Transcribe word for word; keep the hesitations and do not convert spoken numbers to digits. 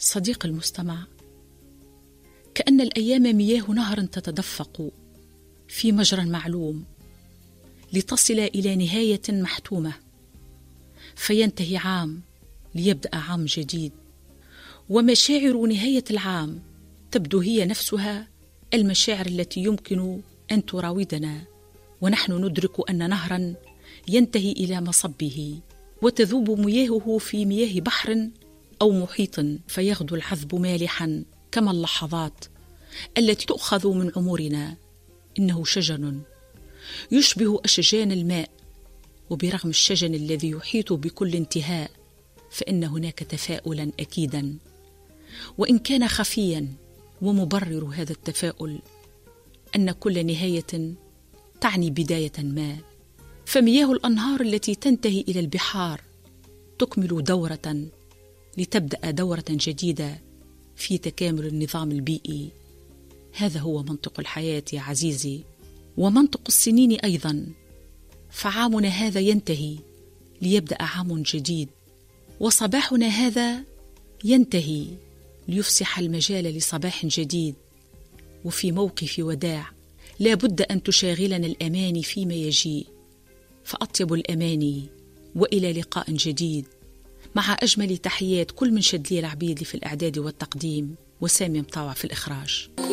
صديق المستمع، كأن الأيام مياه نهر تتدفق في مجرى معلوم لتصل إلى نهاية محتومة، فينتهي عام ليبدأ عام جديد، ومشاعر نهاية العام تبدو هي نفسها المشاعر التي يمكن أن تراودنا، ونحن ندرك أن نهرا ينتهي إلى مصبه وتذوب مياهه في مياه بحر أو محيط، فيغدو العذب مالحا كما اللحظات التي تؤخذ من عمرنا. إنه شجن يشبه أشجان الماء، وبرغم الشجن الذي يحيط بكل انتهاء فإن هناك تفاؤلا أكيدا، وإن كان خفيا. ومبرر هذا التفاؤل أن كل نهاية تعني بداية ما، فمياه الأنهار التي تنتهي إلى البحار تكمل دورة لتبدأ دورة جديدة في تكامل النظام البيئي. هذا هو منطق الحياة يا عزيزي، ومنطق السنين أيضا، فعامنا هذا ينتهي ليبدأ عام جديد، وصباحنا هذا ينتهي ليفسح المجال لصباح جديد. وفي موقف وداع لا بد أن تشاغلنا الأماني فيما يجيء، فأطيب الأماني وإلى لقاء جديد، مع أجمل تحيات كل من شدلي العبيد في الإعداد والتقديم، وسامي مطاوع في الإخراج.